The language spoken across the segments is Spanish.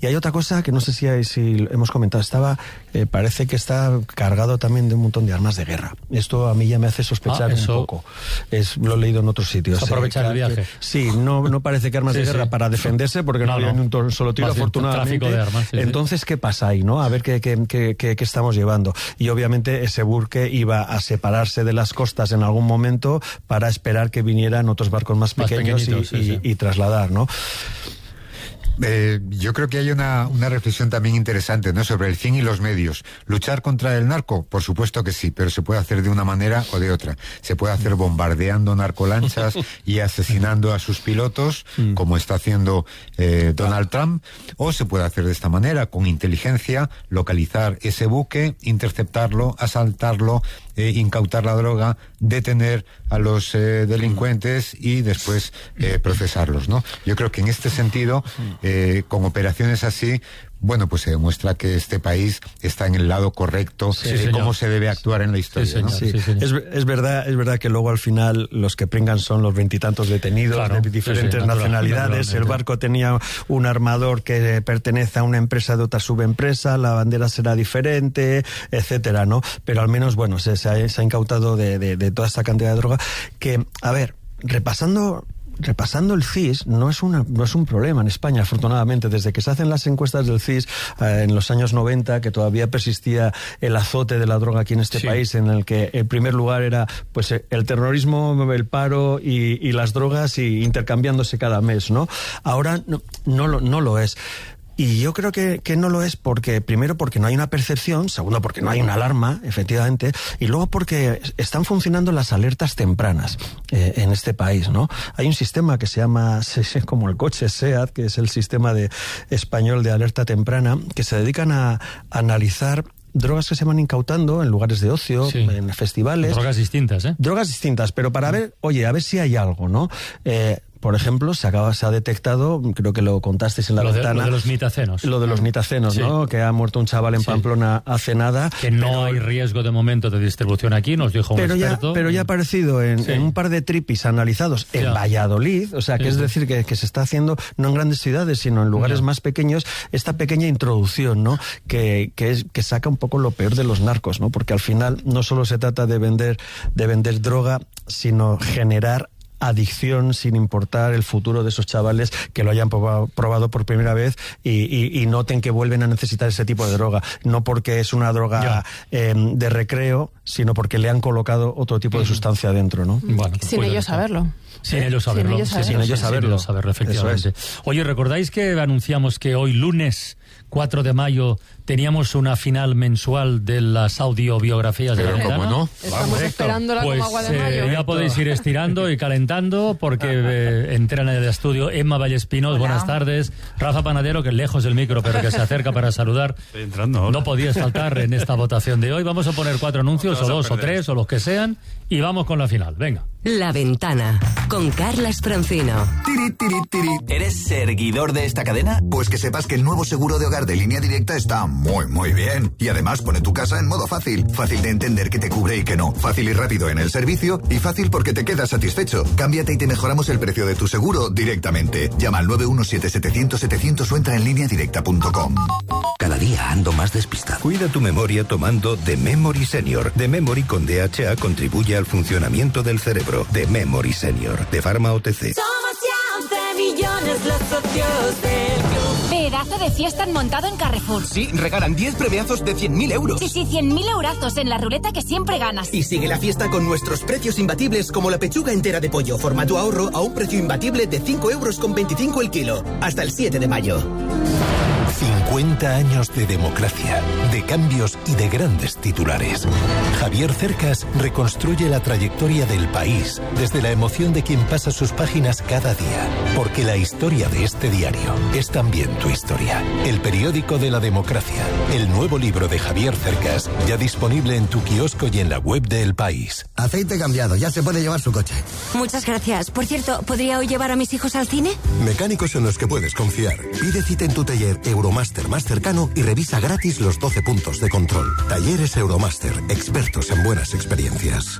Y hay otra cosa que no sé si hemos comentado, parece que está cargado también de un montón de armas de guerra. Esto a mí ya me hace sospechar un poco. Lo he leído en otros sitios. Aprovechar el viaje. Sí, no parece que armas de guerra para defenderse, porque no había ni un solo tiro, afortunadamente. Tráfico de armas, Entonces, ¿qué pasa ahí, no? A ver qué estamos llevando. Y obviamente ese buque iba a separarse de las costas en algún momento para esperar que vinieran otros barcos más pequeños y trasladar, ¿no? Yo creo que hay una reflexión también interesante, ¿no?, sobre el fin y los medios. ¿Luchar contra el narco? Por supuesto que sí, pero se puede hacer de una manera o de otra. Se puede hacer bombardeando narcolanchas y asesinando a sus pilotos, como está haciendo Donald Trump, o se puede hacer de esta manera, con inteligencia, localizar ese buque, interceptarlo, asaltarlo, incautar la droga, detener a los delincuentes y después procesarlos, ¿no? Yo creo que en este sentido, con operaciones así, bueno, pues se demuestra que este país está en el lado correcto de cómo se debe actuar en la historia, ¿no? Sí. Es verdad que luego al final los que pringan son los 20 y tantos detenidos de diferentes nacionalidades. El barco tenía un armador que pertenece a una empresa de otra subempresa, la bandera será diferente, etcétera, ¿no? Pero al menos, bueno, se ha incautado de toda esta cantidad de droga que, a ver, repasando el CIS no es un problema en España, afortunadamente. Desde que se hacen las encuestas del CIS en los años 90, que todavía persistía el azote de la droga aquí en este país, en el que el primer lugar era pues el terrorismo, el paro y las drogas, y intercambiándose cada mes, ¿no? Ahora no lo es. Y yo creo que no lo es primero porque no hay una percepción, segundo porque no hay una alarma, efectivamente, y luego porque están funcionando las alertas tempranas en este país, ¿no? Hay un sistema que se llama, como el coche SEAT, que es el sistema español de alerta temprana, que se dedican a analizar drogas que se van incautando en lugares de ocio, en festivales. Drogas distintas, ¿eh? Drogas distintas, pero para ver, a ver si hay algo, ¿no? Por ejemplo, se ha detectado, creo que lo contasteis en la ventana. Lo de los nitacenos. Lo de los nitacenos, ¿no? Que ha muerto un chaval en Pamplona hace nada. Que no hay riesgo de momento de distribución aquí, nos dijo un experto. Pero ya ha aparecido en un par de tripis analizados en Valladolid, o sea, que es decir, que se está haciendo no en grandes ciudades, sino en lugares más pequeños, esta pequeña introducción, ¿no? Que saca un poco lo peor de los narcos, ¿no? Porque al final no solo se trata de vender droga, sino generar adicción sin importar el futuro de esos chavales que lo hayan probado por primera vez y noten que vuelven a necesitar ese tipo de droga, no porque es una droga de recreo, sino porque le han colocado otro tipo de sustancia dentro, ¿no? Bueno, sin ellos saberlo. Sin ellos saberlo. Sin ellos saberlo, efectivamente. Oye, ¿recordáis que anunciamos que hoy lunes 4 de mayo teníamos una final mensual de las audiobiografías de La Ventana? ¿Cómo no? Estamos esperándola como agua de mayo. Ya podéis ir estirando y calentando porque entran en el estudio Emma Vallespinos, buenas tardes, Rafa Panadero, que lejos del micro pero que se acerca para saludar. Estoy entrando ahora. No podías faltar en esta votación de hoy. Vamos a poner 4 anuncios, o 2 o 3 o los que sean, y vamos con la final. Venga. La Ventana, con Carlas Francino. ¿Eres seguidor de esta cadena? Pues que sepas que el nuevo seguro de hogar de Línea Directa está muy bien. Y además pone tu casa en modo fácil. Fácil de entender que te cubre y que no. Fácil y rápido en el servicio. Y fácil porque te quedas satisfecho. Cámbiate y te mejoramos el precio de tu seguro directamente. Llama al 917-700-700 o entra en lineadirecta.com. Cada día ando más despistado. Cuida tu memoria tomando The Memory Senior. The Memory con DHA contribuye al funcionamiento del cerebro. The Memory Senior, de Pharma OTC. Somos ya 11 millones los socios del club. Pedazo de fiesta han montado en Carrefour. Sí, regalan 10 premiazos de 100.000 euros. Sí, 100.000 eurazos en la ruleta que siempre ganas. Y sigue la fiesta con nuestros precios imbatibles, como la pechuga entera de pollo, formato ahorro, a un precio imbatible de 5,25 € el kilo. Hasta el 7 de mayo. 50 años de democracia, de cambios y de grandes titulares. Javier Cercas reconstruye la trayectoria del país desde la emoción de quien pasa sus páginas cada día. Porque la historia de este diario es también tu historia. El periódico de la democracia. El nuevo libro de Javier Cercas, ya disponible en tu kiosco y en la web de El País. Aceite cambiado, ya se puede llevar su coche. Muchas gracias. Por cierto, ¿podría hoy llevar a mis hijos al cine? Mecánicos en los que puedes confiar. Pide cita en tu taller Euromaster más cercano y revisa gratis los 12 puntos de control. Talleres Euromaster, expertos en buenas experiencias.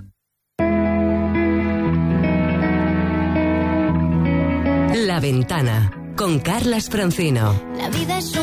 La Ventana, con Carlas Francino. La vida es